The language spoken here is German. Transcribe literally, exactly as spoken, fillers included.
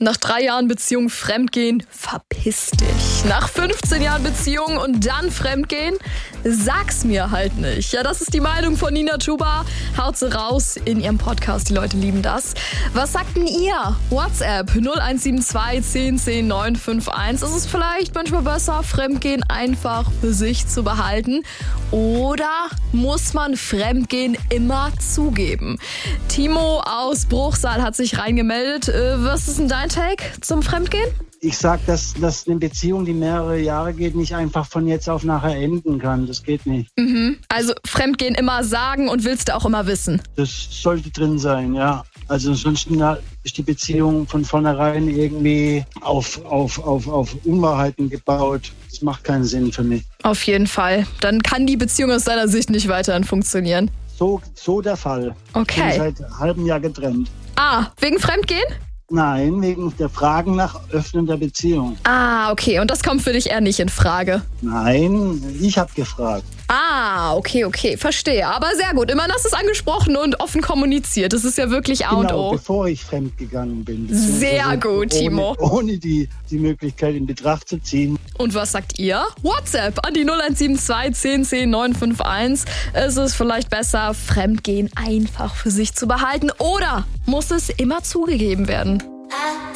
Nach drei Jahren Beziehung fremdgehen, verpiss dich. Nach fünfzehn Jahren Beziehung und dann fremdgehen, sag's mir halt nicht. Ja, das ist die Meinung von Nina Chuba. Haut sie raus in ihrem Podcast. Die Leute lieben das. Was sagt denn ihr? WhatsApp null eins sieben zwei zehn zehn neun fünf eins. Ist es vielleicht manchmal besser, Fremdgehen einfach für sich zu behalten? Oder muss man Fremdgehen immer zugeben? Timo aus Bruchsal hat sich reingemeldet. Äh, was ist denn dein Take zum Fremdgehen? Ich sag, dass, dass eine Beziehung, die mehrere Jahre geht, nicht einfach von jetzt auf nachher enden kann. Das geht nicht. Mhm. Also Fremdgehen immer sagen und willst du auch immer wissen? Das sollte drin sein, ja. Also ansonsten ist die Beziehung von vornherein irgendwie auf, auf, auf, auf Unwahrheiten gebaut. Das macht keinen Sinn für mich. Auf jeden Fall. Dann kann die Beziehung aus deiner Sicht nicht weiterhin funktionieren. So, so der Fall. Okay. Ich bin seit einem halben Jahr getrennt. Ah, wegen Fremdgehen? Nein, wegen der Fragen nach Öffnen der Beziehung. Ah, okay. Und das kommt für dich eher nicht in Frage? Nein, ich habe gefragt. Ah, okay, okay. Verstehe. Aber sehr gut. Immerhin hast du es angesprochen und offen kommuniziert. Das ist ja wirklich A und Genau, O. bevor ich fremdgegangen bin. Sehr gut, Timo. Ohne, ohne die, die Möglichkeit in Betracht zu ziehen. Und was sagt ihr? WhatsApp an die null eins sieben zwei zehn zehn neun fünf eins. Ist es vielleicht besser, Fremdgehen einfach für sich zu behalten? Oder muss es immer zugegeben werden?